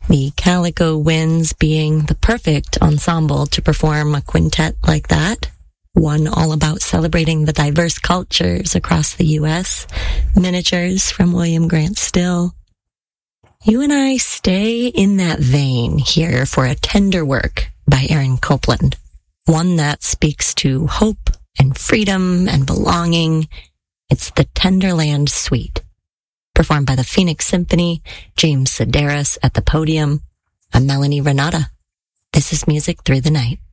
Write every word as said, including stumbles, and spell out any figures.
The Calico Winds being the perfect ensemble to perform a quintet like that. One all about celebrating the diverse cultures across the U S. Miniatures from William Grant Still. You and I stay in that vein here for a Tender Work by Aaron Copland. One that speaks to hope and freedom and belonging. It's the Tenderland Suite, performed by the Phoenix Symphony, James Sedaris at the podium. I'm Melanie Renata. This is Music Through the Night.